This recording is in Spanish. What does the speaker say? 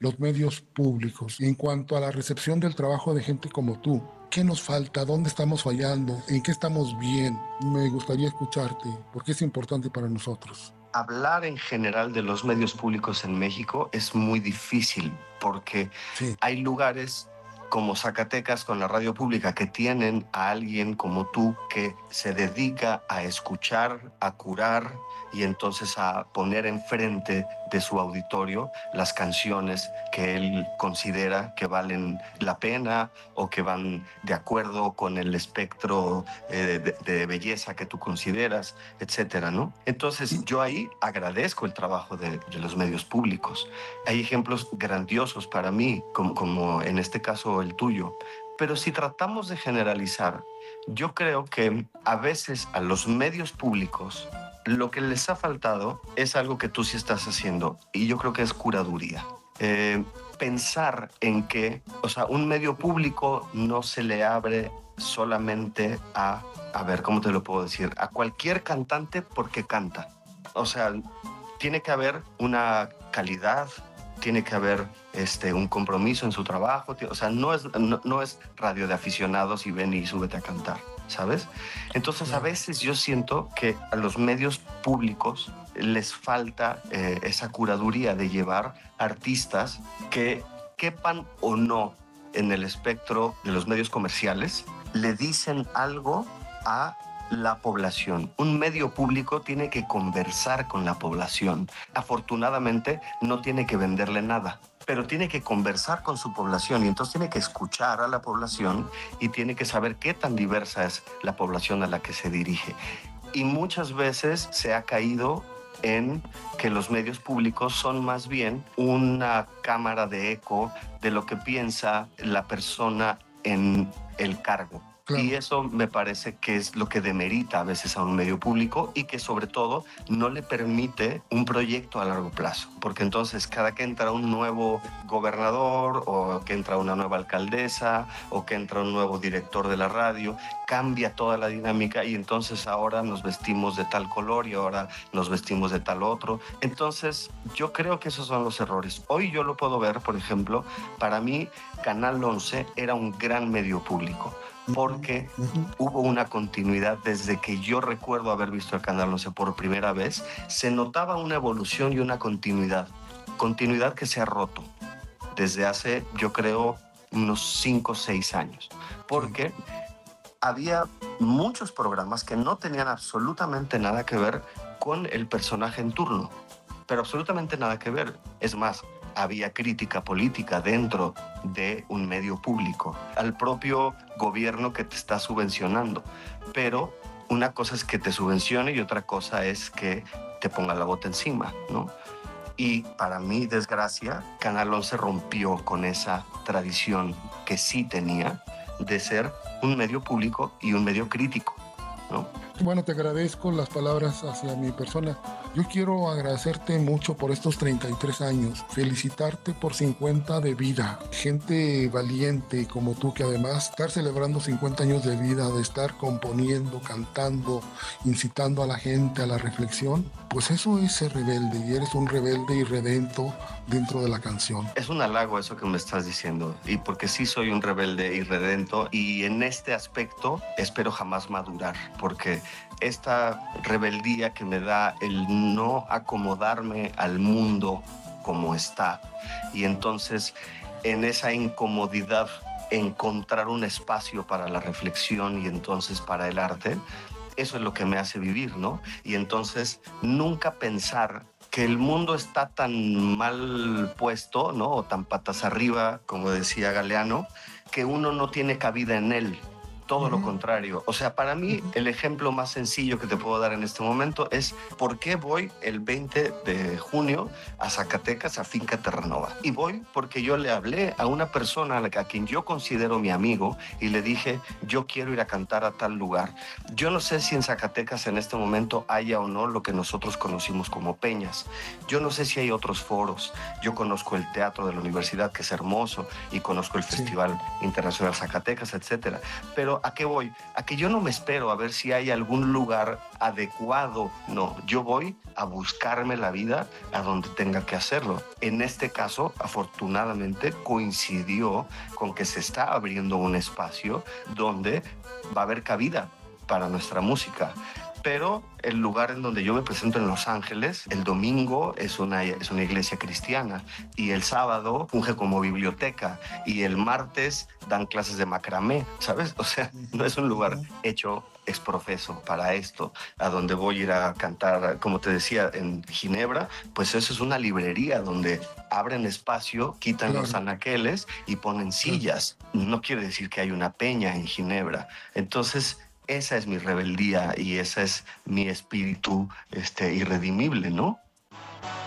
los medios públicos. En cuanto a la recepción del trabajo de gente como tú, ¿qué nos falta? ¿Dónde estamos fallando? ¿En qué estamos bien? Me gustaría escucharte, porque es importante para nosotros. Hablar en general de los medios públicos en México es muy difícil porque Sí. hay lugares como Zacatecas con la radio pública que tienen a alguien como tú que se dedica a escuchar, a curar y entonces a poner enfrente de su auditorio las canciones que él considera que valen la pena o que van de acuerdo con el espectro de belleza que tú consideras, etcétera, ¿no? Entonces yo ahí agradezco el trabajo de los medios públicos. Hay ejemplos grandiosos para mí, como en este caso el tuyo. Pero si tratamos de generalizar, yo creo que a veces a los medios públicos lo que les ha faltado es algo que tú sí estás haciendo y yo creo que es curaduría. Pensar en que, o sea, un medio público no se le abre solamente a ver, ¿cómo te lo puedo decir? A cualquier cantante porque canta. O sea, tiene que haber una calidad, tiene que haber un compromiso en su trabajo. O sea, no es radio de aficionados y ven y súbete a cantar, ¿sabes? Entonces, a veces yo siento que a los medios públicos les falta esa curaduría de llevar artistas que quepan o no en el espectro de los medios comerciales, le dicen algo a la población. Un medio público tiene que conversar con la población. Afortunadamente, no tiene que venderle nada, pero tiene que conversar con su población y entonces tiene que escuchar a la población y tiene que saber qué tan diversa es la población a la que se dirige. Y muchas veces se ha caído en que los medios públicos son más bien una cámara de eco de lo que piensa la persona en el cargo. Claro. Y eso me parece que es lo que demerita a veces a un medio público y que sobre todo no le permite un proyecto a largo plazo. Porque entonces cada que entra un nuevo gobernador o que entra una nueva alcaldesa o que entra un nuevo director de la radio, cambia toda la dinámica y entonces ahora nos vestimos de tal color y ahora nos vestimos de tal otro. Entonces yo creo que esos son los errores. Hoy yo lo puedo ver, por ejemplo, para mí Canal 11 era un gran medio público. Porque hubo una continuidad desde que yo recuerdo haber visto el Canal 11 por primera vez. Se notaba una evolución y una continuidad que se ha roto desde hace, yo creo, unos 5 o 6 años. Porque había muchos programas que no tenían absolutamente nada que ver con el personaje en turno, pero absolutamente nada que ver. Es más, había crítica política dentro de un medio público, al propio gobierno que te está subvencionando. Pero una cosa es que te subvencione y otra cosa es que te ponga la bota encima, ¿no? Y para mi desgracia, Canal 11 rompió con esa tradición que sí tenía de ser un medio público y un medio crítico, ¿no? Bueno, te agradezco las palabras hacia mi persona. Yo quiero agradecerte mucho por estos 33 años, felicitarte por 50 de vida. Gente valiente como tú, que además estar celebrando 50 años de vida, de estar componiendo, cantando, incitando a la gente a la reflexión, pues eso es ser rebelde, y eres un rebelde irredento dentro de la canción. Es un halago eso que me estás diciendo, y porque sí soy un rebelde irredento, y en este aspecto espero jamás madurar, porque esta rebeldía que me da el no acomodarme al mundo como está, y entonces en esa incomodidad encontrar un espacio para la reflexión y entonces para el arte, eso es lo que me hace vivir, ¿no? Y entonces nunca pensar que el mundo está tan mal puesto, ¿no? O tan patas arriba, como decía Galeano, que uno no tiene cabida en él. Todo lo contrario. O sea, para mí el ejemplo más sencillo que te puedo dar en este momento es por qué voy el 20 de junio a Zacatecas, a Finca Terranova. Y voy porque yo le hablé a una persona a quien yo considero mi amigo y le dije, yo quiero ir a cantar a tal lugar. Yo no sé si en Zacatecas en este momento haya o no lo que nosotros conocimos como peñas. Yo no sé si hay otros foros. Yo conozco el teatro de la universidad, que es hermoso, y conozco el Festival Internacional Zacatecas, etcétera. Pero Pero ¿a qué voy? A que yo no me espero a ver si hay algún lugar adecuado. No, yo voy a buscarme la vida a donde tenga que hacerlo. En este caso, afortunadamente, coincidió con que se está abriendo un espacio donde va a haber cabida para nuestra música. Pero el lugar en donde yo me presento en Los Ángeles, el domingo es una iglesia cristiana y el sábado funge como biblioteca y el martes dan clases de macramé, ¿sabes? O sea, no es un lugar hecho ex profeso para esto. A donde voy a ir a cantar, como te decía, en Ginebra, pues eso es una librería donde abren espacio, quitan los anaqueles y ponen sillas. No quiere decir que hay una peña en Ginebra. Entonces, esa es mi rebeldía y ese es mi espíritu irredimible, ¿no?